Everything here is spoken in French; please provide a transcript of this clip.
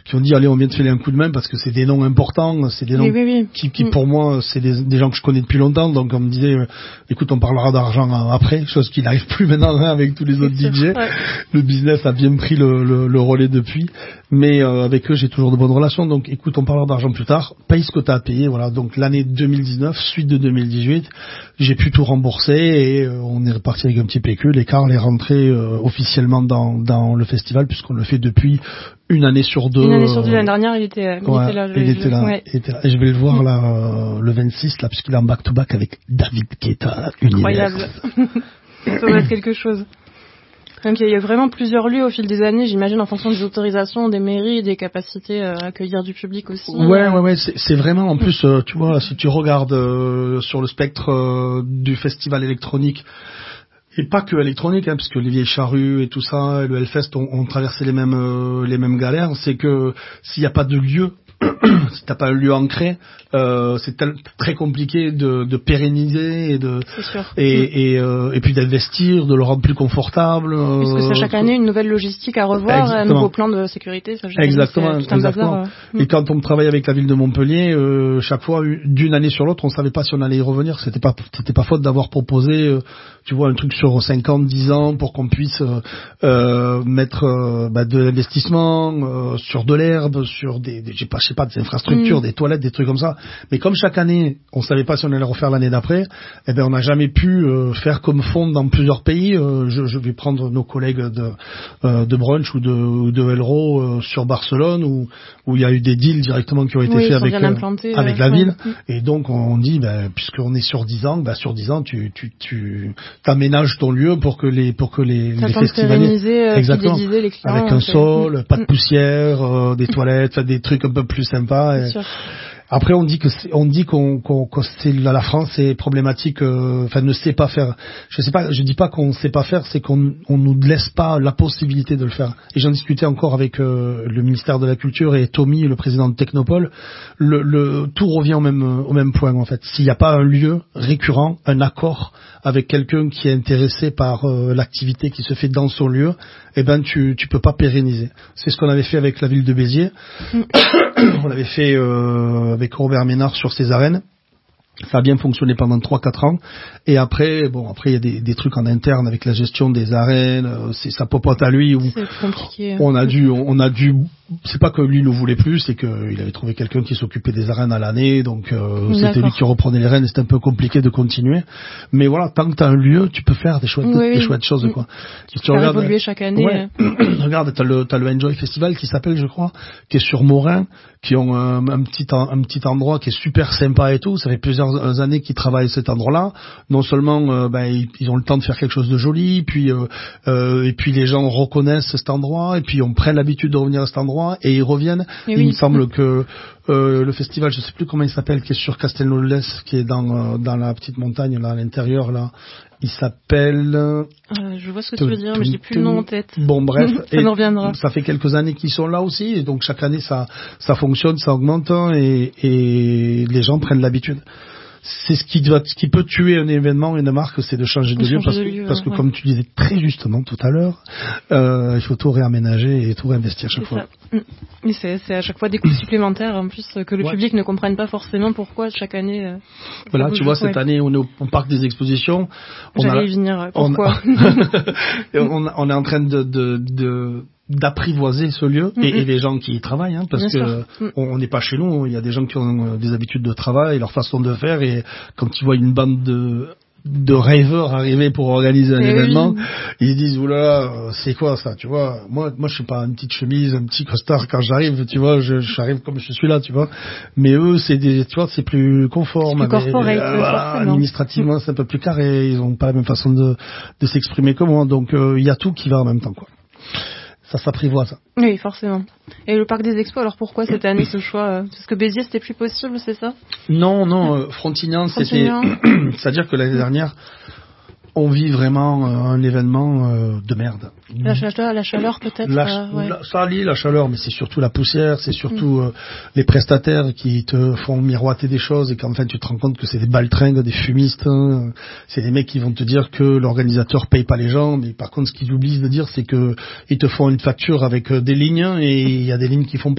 qui ont dit allez, on vient de filer un coup de main parce que c'est des noms importants, c'est des noms qui pour moi c'est des gens que je connais depuis longtemps, donc on me disait écoute, on parlera d'argent après, chose qui n'arrive plus maintenant avec tous les autres DJ. Ouais. Le business a bien pris le relais depuis, mais avec eux j'ai toujours de bonnes relations, donc écoute, on parlera d'argent plus tard, paye ce que t'as à payer, voilà. Donc l'année 2019, suite de 2018, j'ai pu tout rembourser et on est reparti avec un petit PQ. L'écart est rentré officiellement dans le festival puisqu'on le fait depuis une année sur deux. L'année dernière, il était là. Il était là. Et je vais le voir là le 26 là, puisqu'il est en back-to-back avec David Guetta. Incroyable. Ça va être quelque chose. Donc il y a vraiment plusieurs lieux au fil des années, j'imagine, en fonction des autorisations, des mairies, des capacités à accueillir du public aussi. Ouais. C'est vraiment, en plus, tu vois, si tu regardes sur le spectre du festival électronique, et pas que électronique, hein, parce que les Vieilles Charrues et tout ça, et le Hellfest ont traversé les mêmes galères, c'est que s'il n'y a pas de lieu, si t'as pas un lieu ancré, c'est très compliqué de pérenniser et puis d'investir, de le rendre plus confortable. Puisque c'est chaque année une nouvelle logistique à revoir, un nouveau plan de sécurité. Ça, exactement. Et quand on travaille avec la ville de Montpellier, chaque fois, d'une année sur l'autre, on savait pas si on allait y revenir. C'était pas faute d'avoir proposé, tu vois, un truc sur 50, 10 ans pour qu'on puisse mettre de l'investissement sur de l'herbe, sur des infrastructures, des toilettes, des trucs comme ça. Mais comme chaque année, on savait pas si on allait refaire l'année d'après, on n'a jamais pu faire comme fond dans plusieurs pays. Je vais prendre nos collègues de Brunch ou de Elro sur Barcelone où il y a eu des deals directement qui ont été faits avec la ville. Et donc on dit, puisqu'on est sur 10 ans, sur 10 ans, tu t'aménages ton lieu pour que les festivaliers, exactement, les clients, avec un sol, pas de poussière, des toilettes, des trucs un peu plus sympas. Après, on dit que la France est problématique, ne sait pas faire. Je dis pas qu'on sait pas faire, c'est qu'on nous laisse pas la possibilité de le faire. Et j'en discutais encore avec le ministère de la Culture et Tommy, le président de Technopole. Tout revient au même point en fait. S'il n'y a pas un lieu récurrent, un accord avec quelqu'un qui est intéressé par l'activité qui se fait dans son lieu, tu peux pas pérenniser. C'est ce qu'on avait fait avec la ville de Béziers. On l'avait fait avec Robert Ménard sur ses arènes. Ça a bien fonctionné pendant 3-4 ans. Et après, il y a des trucs en interne avec la gestion des arènes. C'est sa popote à lui où c'est compliqué. On a dû. C'est pas que lui ne voulait plus, c'est qu'il avait trouvé quelqu'un qui s'occupait des arènes à l'année, donc c'était lui qui reprenait les rênes. Et c'était un peu compliqué de continuer. Mais voilà, tant que t'as un lieu, tu peux faire des chouettes choses, quoi. Tu peux évoluer chaque année. Ouais. Regarde, t'as le Enjoy Festival qui s'appelle, je crois, qui est sur Morin, qui ont un petit endroit qui est super sympa et tout. Ça fait plusieurs années qu'ils travaillent cet endroit-là. Non seulement ils ont le temps de faire quelque chose de joli, puis et puis les gens reconnaissent cet endroit, et puis on prend l'habitude de revenir à cet endroit et ils reviennent. Il me semble que le festival, je sais plus comment il s'appelle, qui est sur Castelnau-de-Lez, qui est dans la petite montagne là à l'intérieur là. Il s'appelle. Je vois ce que tu veux dire, mais j'ai plus le nom en tête. Bon, bref. Ça nous reviendra. Ça fait quelques années qu'ils sont là aussi, et donc chaque année ça fonctionne, ça augmente, et les gens prennent l'habitude. C'est ce qui peut tuer un événement, une marque, c'est de changer de lieu, parce que comme tu disais très justement tout à l'heure, il faut tout réaménager et tout réinvestir chaque fois. Mais c'est à chaque fois des coûts supplémentaires, en plus, que le public ne comprenne pas forcément pourquoi chaque année. Voilà, tu vois, cette année, on est au parc des expositions. J'allais y venir, pourquoi? On est en train d'apprivoiser ce lieu et les gens qui y travaillent, hein, parce que on n'est pas chez nous, il y a des gens qui ont des habitudes de travail, leur façon de faire, et quand ils voient une bande de rêveurs arriver pour organiser un événement, ils se disent oulala, c'est quoi ça, tu vois. Moi je suis pas une petite chemise, un petit costard quand j'arrive, tu vois, j'arrive comme je suis là, tu vois. Mais eux c'est plus conforme, administrativement c'est un peu plus carré, ils ont pas la même façon de s'exprimer que moi, donc il y a tout qui va en même temps, quoi. Ça s'apprivoise. Oui, forcément. Et le parc des expos, alors pourquoi cette année ce choix? Parce que Béziers c'était plus possible, c'est ça? Non, Frontignan, c'était. C'est-à-dire que l'année dernière, on vit vraiment un événement de merde. La chaleur peut-être. Ça allie la chaleur, mais c'est surtout la poussière, c'est surtout les prestataires qui te font miroiter des choses et qu'en fait tu te rends compte que c'est des baltringues, des fumistes. Hein. C'est des mecs qui vont te dire que l'organisateur paye pas les gens, mais par contre ce qu'ils oublient de dire c'est que ils te font une facture avec des lignes et il y a des lignes qui font pas.